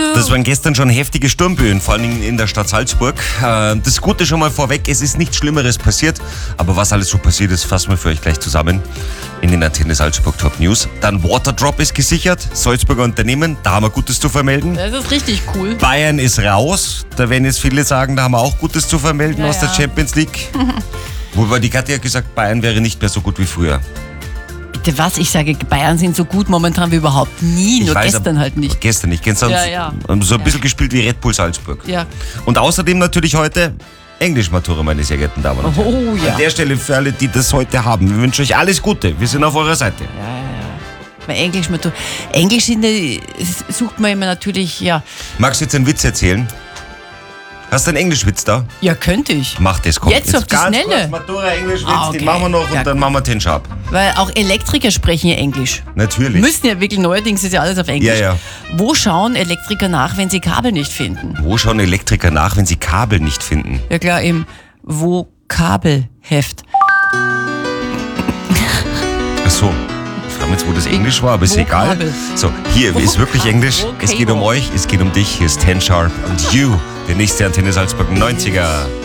Das waren gestern schon heftige Sturmböen, vor allem in der Stadt Salzburg. Das Gute schon mal vorweg, es ist nichts Schlimmeres passiert, aber was alles so passiert ist, fassen wir für euch gleich zusammen in den Antenne Salzburg Top News. Dann Waterdrop ist gesichert, Salzburger Unternehmen, da haben wir Gutes zu vermelden. Das ist richtig cool. Bayern ist raus, da werden jetzt viele sagen, da haben wir auch Gutes zu vermelden aus der Champions League. Wobei die Katja hat gesagt, Bayern wäre nicht mehr so gut wie früher. Bitte was? Ich sage, Bayern sind so gut momentan wie überhaupt nie, nur gestern halt nicht. Gestern nicht, gestern haben so ein bisschen gespielt wie Red Bull Salzburg. Ja. Und außerdem natürlich heute Englisch-Matura, meine sehr geehrten Damen und Herren. Oh ja. An der Stelle für alle, die das heute haben, wir wünschen euch alles Gute, wir sind auf eurer Seite. Bei Englisch-Matura. Englisch sucht man immer natürlich, Magst du jetzt einen Witz erzählen? Hast du einen Englischwitz da? Ja, könnte ich. Mach das, komm. Jetzt auf die ganz Schnelle. Kurz, Matura, Englischwitz, Okay. den machen wir noch und dann machen wir 10 Sharp. Weil auch Elektriker sprechen ja Englisch. Natürlich. Müssen ja wirklich, neuerdings ist ja alles auf Englisch. Ja. Wo schauen Elektriker nach, wenn sie Kabel nicht finden? Wo schauen Elektriker nach, wenn sie Kabel nicht finden? Ja klar, im Vokabelheft. Ach so. Ich frage mich jetzt, wo das Englisch war, aber ist egal. Vokabel. So, hier ist wirklich Englisch. Es geht um euch, es geht um dich. Hier ist 10 Sharp und You, der nächste Antenne Salzburg 90er.